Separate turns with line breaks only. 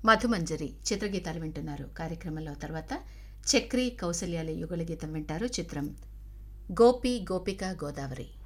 మధుమంజరి చిత్రగీతాలు వింటున్నారు. కార్యక్రమంలో తర్వాత చక్రి కౌసల్యాల యుగళ గీతం వింటారు. చిత్రం గోపి గోపిక గోదావరి.